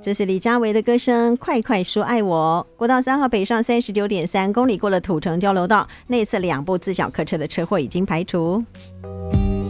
这是李佳薇的歌声《快快说爱我》。国道3号北上39.3公里过了土城交流道，内侧2部自小客车的车祸已经排除。